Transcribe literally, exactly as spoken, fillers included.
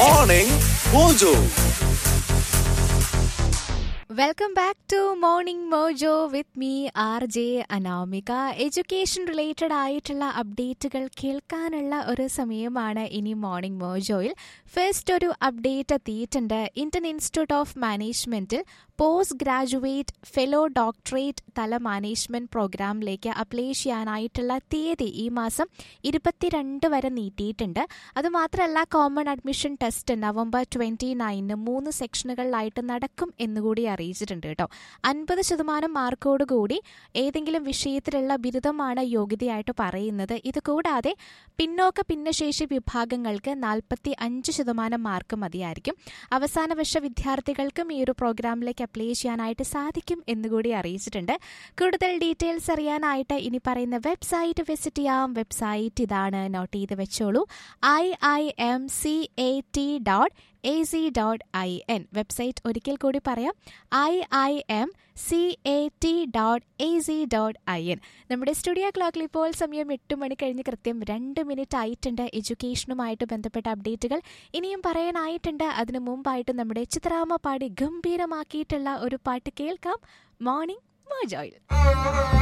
Morning Mojo. Welcome back to morning mojo with me R J Anamika. Education related ആയിട്ടുള്ള അപ്ഡേറ്റുകൾ കേൾക്കാനുള്ള ഒരു സമയമാണ് ഇനി മോർണിംഗ് മോജോയിൽ. ഫസ്റ്റ് ഒരു അപ്ഡേറ്റ് എത്തിയിട്ടുണ്ട്. ഇന്ത്യൻ ഇൻസ്റ്റിറ്റ്യൂട്ട് ഓഫ് മാനേജ്മെന്റിൽ പോസ്റ്റ് ഗ്രാജുവേറ്റ് ഫെലോ ഡോക്ടറേറ്റ് തല മാനേജ്മെന്റ് പ്രോഗ്രാമിലേക്ക് അപ്ലൈ ചെയ്യാനായിട്ടുള്ള തീയതി ഈ മാസം ഇരുപത്തിരണ്ട് വരെ നീട്ടിയിട്ടുണ്ട്. അതുമാത്രമല്ല, common admission test November twenty നയനിന് മൂന്ന് സെക്ഷനുകളിലായിട്ട് നടക്കും എന്നുകൂടി അറിയിച്ചിട്ടുണ്ട് കേട്ടോ. അൻപത് ശതമാനം മാർക്കോട് കൂടി ഏതെങ്കിലും വിഷയത്തിലുള്ള ബിരുദമാണ് യോഗ്യതയായിട്ട് പറയുന്നത്. ഇത് കൂടാതെ പിന്നോക്ക ഭിന്നശേഷി വിഭാഗങ്ങൾക്ക് നാൽപ്പത്തി അഞ്ച് ശതമാനം മാർക്ക് മതിയായിരിക്കും. അവസാന വർഷ വിദ്യാർത്ഥികൾക്കും ഈ ഒരു പ്രോഗ്രാമിലേക്ക് അപ്ലൈ ചെയ്യാനായിട്ട് സാധിക്കും എന്നുകൂടി അറിയിച്ചിട്ടുണ്ട്. കൂടുതൽ ഡീറ്റെയിൽസ് അറിയാനായിട്ട് ഇനി പറയുന്ന വെബ്സൈറ്റ് വിസിറ്റ് ചെയ്യാം. വെബ്സൈറ്റ് ഇതാണ്, നോട്ട് ചെയ്ത് വെച്ചോളൂ. I I M C A T dot A C dot I N. Website ഒരിക്കൽ കൂടി പറയാം, I I M C A T dot A C dot I N. നമ്മുടെ സ്റ്റുഡിയോ ക്ലോക്കിൽ ഇപ്പോൾ സമയം എട്ട് മണി കഴിഞ്ഞ് കൃത്യം രണ്ട് മിനിറ്റ് ആയിട്ടുണ്ട്. എഡ്യൂക്കേഷനുമായിട്ട് ബന്ധപ്പെട്ട അപ്ഡേറ്റുകൾ ഇനിയും പറയാനായിട്ടുണ്ട്. അതിനു മുമ്പായിട്ട് നമ്മുടെ ചിത്രാമ്മ പാടി ഗംഭീരമാക്കിയിട്ടുള്ള ഒരു പാട്ട് കേൾക്കാം മോർണിംഗ് മോജോയിൽ.